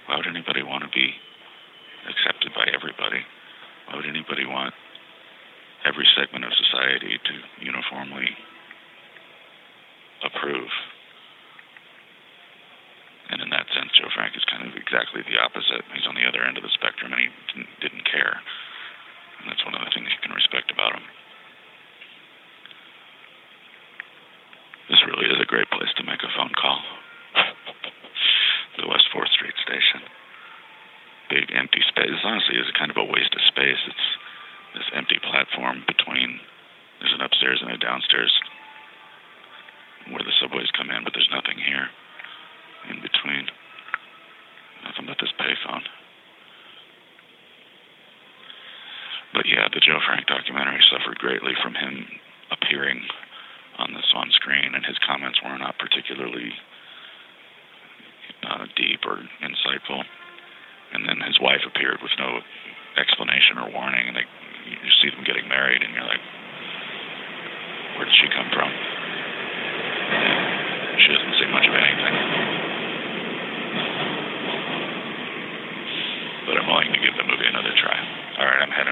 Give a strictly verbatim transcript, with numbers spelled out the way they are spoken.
Why would anybody want to be accepted by everybody? Why would anybody want every segment of society to uniformly approve? And in that sense, Joe Frank is kind of exactly the opposite. He's on the other end of the spectrum, and he didn't, didn't care. And that's one of the things you can respect about him. This really is a great place to make a phone call. The West fourth Street station. Big empty space. This honestly is a kind of a waste of space. It's this empty platform between, there's an upstairs and a downstairs where the subways come in, but there's nothing here in between. Nothing but this payphone. But yeah, the Joe Frank documentary suffered greatly from him appearing on this on screen, and his comments were not particularly uh, deep or insightful. And then his wife appeared with no explanation or warning, and they, you see them getting married, and you're like, where did she come from? And she doesn't say much of anything. But I'm willing to give the movie another try. All right, I'm heading